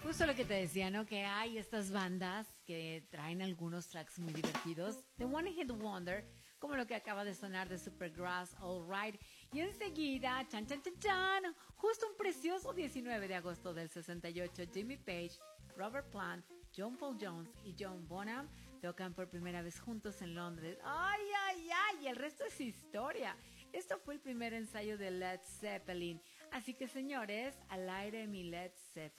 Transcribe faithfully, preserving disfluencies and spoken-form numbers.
Justo lo que te decía, ¿no? Que hay estas bandas que traen algunos tracks muy divertidos. The One Hit Wonder, como lo que acaba de sonar de Supergrass, All Right. Y enseguida, chan, chan, chan, chan, justo un precioso diecinueve de agosto del sesenta y ocho, Jimmy Page, Robert Plant, John Paul Jones y John Bonham tocan por primera vez juntos en Londres. ¡Ay, ay, ay! El resto es historia. Esto fue el primer ensayo de Led Zeppelin. Así que, señores, al aire mi Led Zeppelin.